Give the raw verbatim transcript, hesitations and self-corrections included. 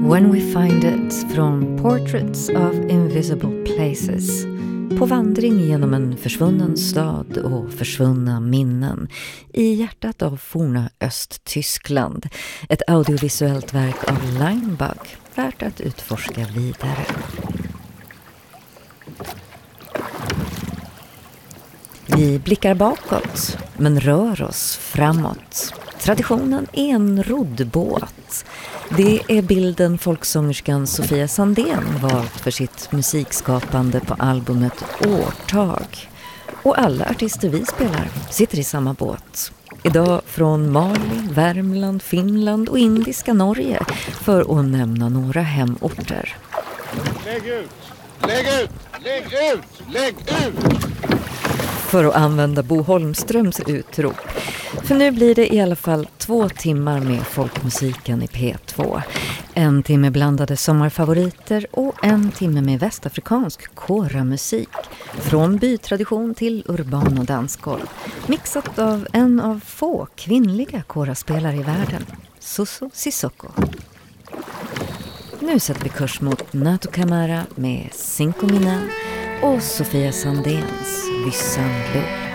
When We Find It från Portraits of Invisible Places. På vandring genom en försvunnen stad och försvunna minnen i hjärtat av forna Östtyskland. Ett audiovisuellt verk av Linebug, värt att utforska vidare. Vi blickar bakåt, men rör oss framåt. Traditionen är en roddbåt. Det är bilden folksångerskan Sofia Sandén valt för sitt musikskapande på albumet Årtag. Och alla artister vi spelar sitter i samma båt. Idag från Mali, Värmland, Finland och indiska Norge, för att nämna några hemorter. Lägg ut! Lägg ut! Lägg ut! Lägg ut! För att använda Bo Holmströms utrop. För nu blir det i alla fall två timmar med folkmusiken i P två. En timme blandade sommarfavoriter och en timme med västafrikansk kåramusik. Från bytradition till urban och dansgolv. Mixat av en av få kvinnliga kåraspelare i världen, Suso Sissoko. Nu sätter vi kurs mot Nato Camara med Cinco Mina och Sofia Sandéns Vyssan Lull.